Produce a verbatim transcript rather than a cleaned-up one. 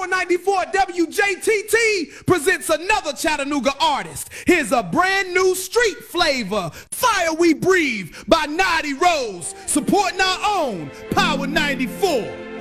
Power ninety-four W J T T presents another Chattanooga artist. Here's a brand new street flavor, Fire We Breathe by Naughty Rose, supporting our own Power ninety-four.